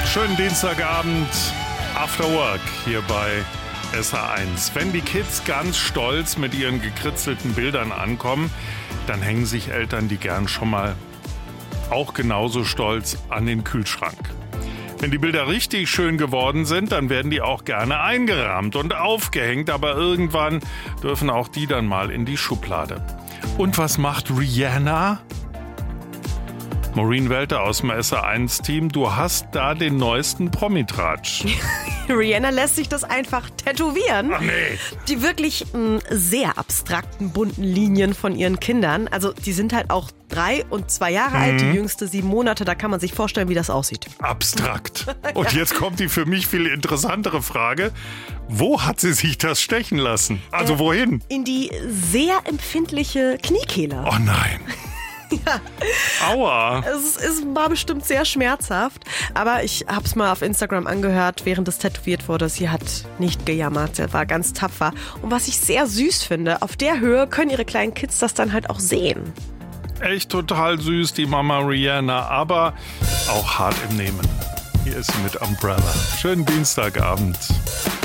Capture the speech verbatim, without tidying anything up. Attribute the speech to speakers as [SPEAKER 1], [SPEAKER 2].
[SPEAKER 1] Schönen Dienstagabend, After Work hier bei S H eins. Wenn die Kids ganz stolz mit ihren gekritzelten Bildern ankommen, dann hängen sich Eltern die gern schon mal auch genauso stolz an den Kühlschrank. Wenn die Bilder richtig schön geworden sind, dann werden die auch gerne eingerahmt und aufgehängt, aber irgendwann dürfen auch die dann mal in die Schublade. Und was macht Rihanna? Maureen Welter aus dem S H eins Team, du hast da den neuesten Promitratsch.
[SPEAKER 2] Rihanna lässt sich das einfach tätowieren.
[SPEAKER 1] Ach nee.
[SPEAKER 2] Die wirklich mh, sehr abstrakten, bunten Linien von ihren Kindern. Also die sind halt auch drei und zwei Jahre
[SPEAKER 1] mhm.
[SPEAKER 2] alt, die jüngste sieben Monate. Da kann man sich vorstellen, wie das aussieht.
[SPEAKER 1] Abstrakt. Und jetzt kommt die für mich viel interessantere Frage. Wo hat sie sich das stechen lassen? Also äh, wohin?
[SPEAKER 2] In die sehr empfindliche Kniekehle.
[SPEAKER 1] Oh nein.
[SPEAKER 2] Ja.
[SPEAKER 1] Aua.
[SPEAKER 2] Es ist, war bestimmt sehr schmerzhaft, aber ich habe es mal auf Instagram angehört, während es tätowiert wurde. Sie hat nicht gejammert, sie war ganz tapfer. Und was ich sehr süß finde, auf der Höhe können ihre kleinen Kids das dann halt auch sehen.
[SPEAKER 1] Echt total süß, die Mama Rihanna, aber auch hart im Nehmen. Hier ist sie mit Umbrella. Schönen Dienstagabend.